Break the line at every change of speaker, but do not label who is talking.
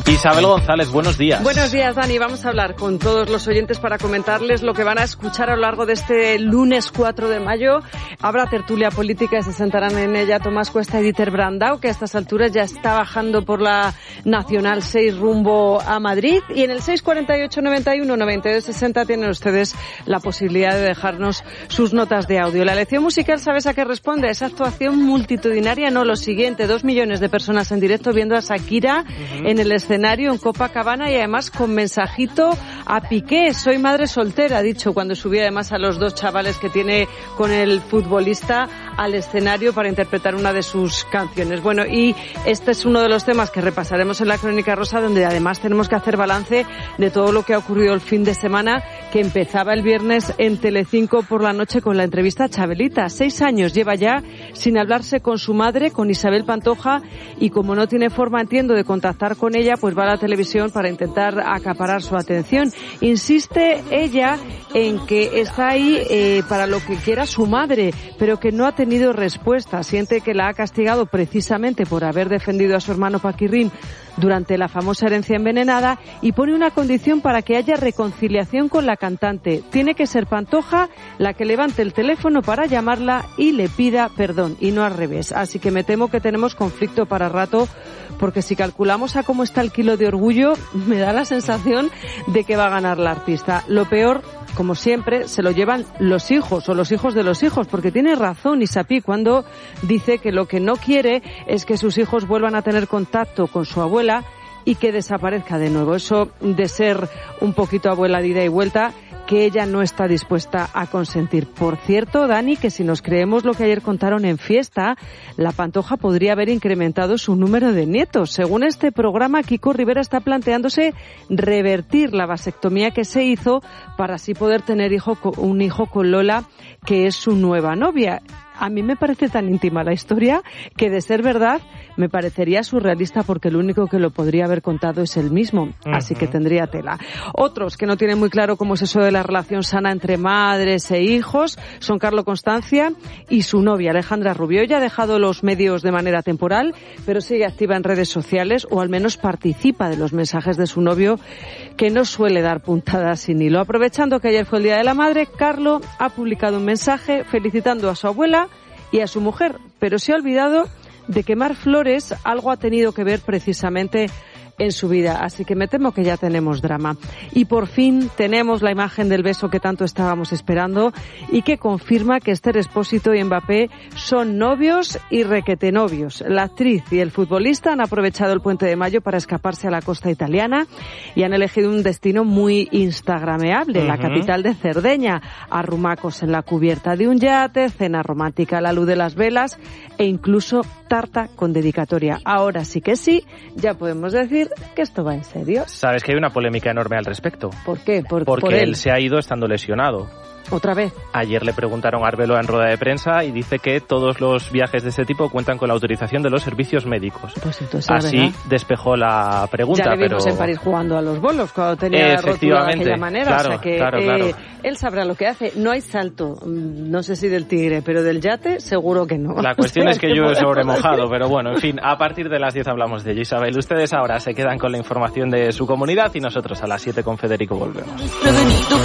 Isabel González, buenos días.
Buenos días, Dani. Vamos a hablar con todos los oyentes para comentarles lo que van a escuchar a lo largo de este lunes 4 de mayo. Habrá tertulia política y se sentarán en ella Tomás Cuesta y Dieter Brandau, que a estas alturas ya está bajando por la Nacional 6 rumbo a Madrid. Y en el 648 91 92 60 tienen ustedes la posibilidad de dejarnos sus notas de audio. La elección musical, ¿sabes a qué responde? Esa actuación multitudinaria, no, lo siguiente, 2 millones de personas en directo viendo a Shakira en el escenario en Copacabana y además con mensajito a Piqué. Soy madre soltera, ha dicho, cuando subía además a los 2 chavales que tiene con el futbolista al escenario para interpretar una de sus canciones. Bueno, y este es uno de los temas que repasaremos en la Crónica Rosa, donde además tenemos que hacer balance de todo lo que ha ocurrido el fin de semana, que empezaba el viernes en Telecinco por la noche con la entrevista a Chabelita. 6 años lleva ya sin hablarse con su madre, con Isabel Pantoja, y como no tiene forma, entiendo, de contactar con ella, pues va a la televisión para intentar acaparar su atención. Insiste ella en que está ahí para lo que quiera su madre, pero que no ha tenido respuesta. Siente que la ha castigado precisamente por haber defendido a su hermano Paquirrín durante la famosa herencia envenenada, y pone una condición para que haya reconciliación con la cantante. Tiene que ser Pantoja la que levante el teléfono para llamarla y le pida perdón, y no al revés. Así que me temo que tenemos conflicto para rato, porque si calculamos a cómo está el kilo de orgullo, me da la sensación de que va a ganar la artista. Lo peor, como siempre, se lo llevan los hijos o los hijos de los hijos, porque tiene razón Isapi cuando dice que lo que no quiere es que sus hijos vuelvan a tener contacto con su abuela y que desaparezca de nuevo. Eso de ser un poquito abuela de ida y vuelta, que ella no está dispuesta a consentir. Por cierto, Dani, que si nos creemos lo que ayer contaron en Fiesta, la Pantoja podría haber incrementado su número de nietos. Según este programa, Kiko Rivera está planteándose revertir la vasectomía que se hizo para así poder tener un hijo con Lola, que es su nueva novia. A mí me parece tan íntima la historia que, de ser verdad, me parecería surrealista, porque el único que lo podría haber contado es él mismo. Así que tendría tela. Otros que no tienen muy claro cómo es eso de la relación sana entre madres e hijos son Carlo Constancia y su novia Alejandra Rubio. Ella ha dejado los medios de manera temporal, pero sigue activa en redes sociales, o al menos participa de los mensajes de su novio, que no suele dar puntadas sin hilo. Aprovechando que ayer fue el Día de la Madre, Carlo ha publicado un mensaje felicitando a su abuela y a su mujer, pero se ha olvidado de quemar flores. Algo ha tenido que ver precisamente en su vida, así que me temo que ya tenemos drama. Y por fin tenemos la imagen del beso que tanto estábamos esperando y que confirma que Esther Expósito y Mbappé son novios y requetenovios. La actriz y el futbolista han aprovechado el puente de mayo para escaparse a la costa italiana y han elegido un destino muy instagrameable, la capital de Cerdeña. Arrumacos en la cubierta de un yate, cena romántica a la luz de las velas e incluso tarta con dedicatoria. Ahora sí que sí, ya podemos decir que esto va en serio.
Sabes que hay una polémica enorme al respecto.
¿Por qué?
Porque él se ha ido estando lesionado.
¿Otra vez?
Ayer le preguntaron a Arbeloa en rueda de prensa y dice que todos los viajes de este tipo cuentan con la autorización de los servicios médicos.
Pues entonces,
así despejó la pregunta.
Ya le vimos en París jugando a los bolos cuando tenía rótula de aquella manera.
Claro,
o sea que
claro.
Él sabrá lo que hace. No hay salto, no sé si del tigre, pero del yate seguro que no.
La cuestión es que yo he sobremojado, pero bueno, en fin, a partir de las 10 hablamos de ello, Isabel. Ustedes ahora se quedan con la información de su comunidad y nosotros a las 7 con Federico volvemos.